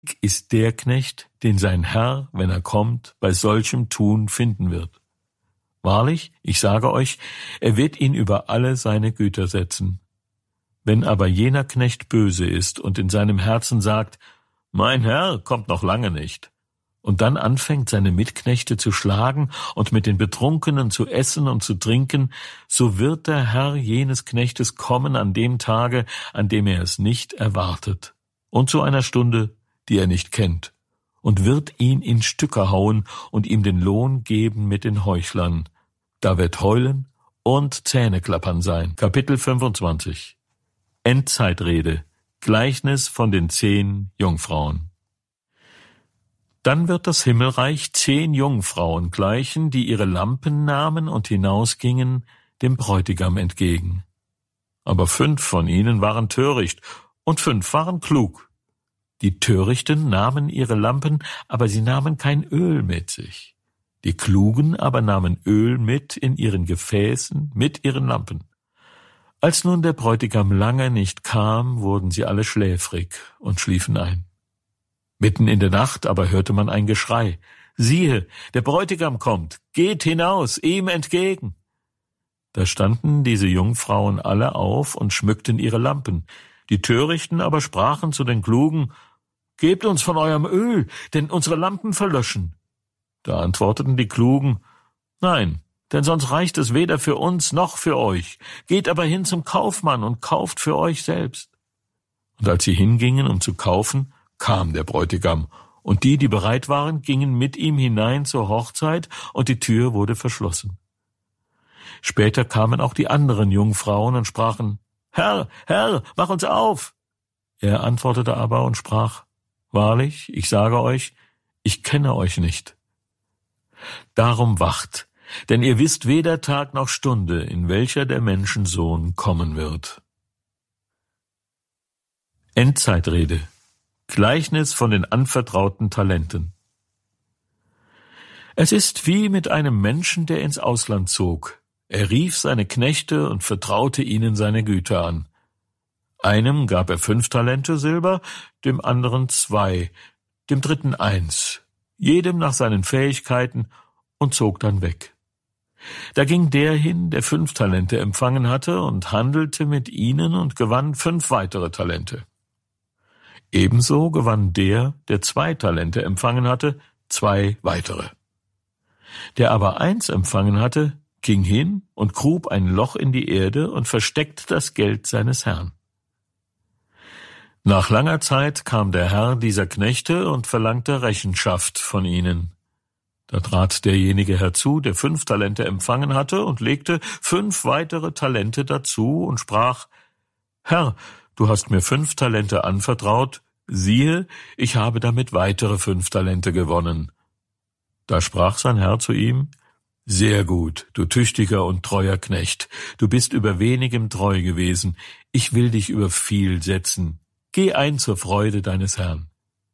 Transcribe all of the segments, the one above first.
Selig ist der Knecht, den sein Herr, wenn er kommt, bei solchem Tun finden wird. Wahrlich, ich sage euch, er wird ihn über alle seine Güter setzen. Wenn aber jener Knecht böse ist und in seinem Herzen sagt, mein Herr kommt noch lange nicht, und dann anfängt, seine Mitknechte zu schlagen und mit den Betrunkenen zu essen und zu trinken, so wird der Herr jenes Knechtes kommen an dem Tage, an dem er es nicht erwartet, und zu einer Stunde, die er nicht kennt, und wird ihn in Stücke hauen und ihm den Lohn geben mit den Heuchlern. Da wird Heulen und Zähneklappern sein. Kapitel 25. Endzeitrede. Gleichnis von den 10 Jungfrauen. Dann wird das Himmelreich 10 Jungfrauen gleichen, die ihre Lampen nahmen und hinausgingen dem Bräutigam entgegen. Aber 5 von ihnen waren töricht und 5 waren klug. Die Törichten nahmen ihre Lampen, aber sie nahmen kein Öl mit sich. Die Klugen aber nahmen Öl mit in ihren Gefäßen, mit ihren Lampen. Als nun der Bräutigam lange nicht kam, wurden sie alle schläfrig und schliefen ein. Mitten in der Nacht aber hörte man ein Geschrei. Siehe, der Bräutigam kommt, geht hinaus, ihm entgegen. Da standen diese Jungfrauen alle auf und schmückten ihre Lampen. Die Törichten aber sprachen zu den Klugen, Gebt uns von eurem Öl, denn unsere Lampen verlöschen. Da antworteten die Klugen, Nein, denn sonst reicht es weder für uns noch für euch. Geht aber hin zum Kaufmann und kauft für euch selbst. Und als sie hingingen, um zu kaufen, kam der Bräutigam, und die bereit waren, gingen mit ihm hinein zur Hochzeit, und die Tür wurde verschlossen. Später kamen auch die anderen Jungfrauen und sprachen, Herr, Herr, mach uns auf! Er antwortete aber und sprach, Wahrlich, ich sage euch, ich kenne euch nicht. Darum wacht, denn ihr wisst weder Tag noch Stunde, in welcher der Menschensohn kommen wird. Endzeitrede. Gleichnis von den anvertrauten Talenten. Es ist wie mit einem Menschen, der ins Ausland zog. Er rief seine Knechte und vertraute ihnen seine Güter an. Einem gab er 5 Talente Silber, dem anderen 2, dem dritten 1, jedem nach seinen Fähigkeiten, und zog dann weg. Da ging der hin, der 5 Talente empfangen hatte, und handelte mit ihnen und gewann 5 weitere Talente. Ebenso gewann der 2 Talente empfangen hatte, 2 weitere. Der aber 1 empfangen hatte, ging hin und grub ein Loch in die Erde und versteckte das Geld seines Herrn. Nach langer Zeit kam der Herr dieser Knechte und verlangte Rechenschaft von ihnen. Da trat derjenige herzu, der 5 Talente empfangen hatte, und legte 5 weitere Talente dazu und sprach, Herr, du hast mir 5 Talente anvertraut, siehe, ich habe damit weitere 5 Talente gewonnen. Da sprach sein Herr zu ihm, Sehr gut, du tüchtiger und treuer Knecht, du bist über wenigem treu gewesen, ich will dich über viel setzen. Geh ein zur Freude deines Herrn.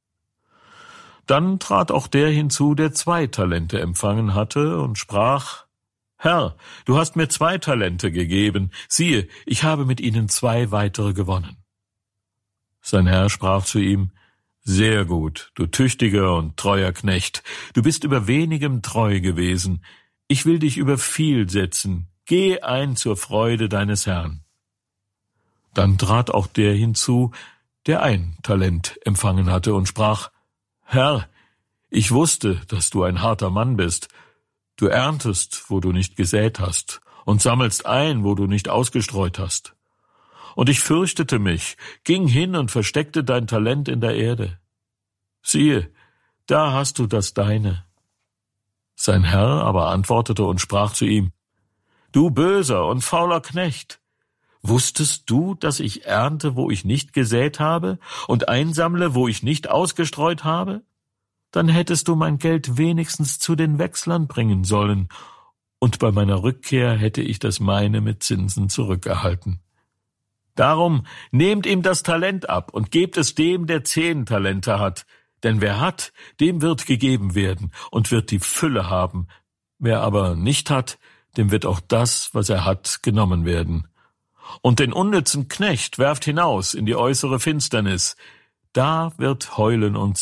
Dann trat auch der hinzu, der 2 Talente empfangen hatte, und sprach, Herr, du hast mir 2 Talente gegeben, siehe, ich habe mit ihnen 2 weitere gewonnen. Sein Herr sprach zu ihm, Sehr gut, du tüchtiger und treuer Knecht, du bist über wenigem treu gewesen, ich will dich über viel setzen, geh ein zur Freude deines Herrn. Dann trat auch der hinzu, der 1 Talent empfangen hatte, und sprach, Herr, ich wusste, dass du ein harter Mann bist. Du erntest, wo du nicht gesät hast, und sammelst ein, wo du nicht ausgestreut hast. Und ich fürchtete mich, ging hin und versteckte dein Talent in der Erde. Siehe, da hast du das deine. Sein Herr aber antwortete und sprach zu ihm, Du böser und fauler Knecht, wusstest du, dass ich ernte, wo ich nicht gesät habe, und einsammle, wo ich nicht ausgestreut habe? Dann hättest du mein Geld wenigstens zu den Wechslern bringen sollen, und bei meiner Rückkehr hätte ich das meine mit Zinsen zurückerhalten. Darum nehmt ihm das Talent ab und gebt es dem, der 10 Talente hat, denn wer hat, dem wird gegeben werden und wird die Fülle haben. Wer aber nicht hat, dem wird auch das, was er hat, genommen werden. Und den unnützen Knecht werft hinaus in die äußere Finsternis. Da wird Heulen und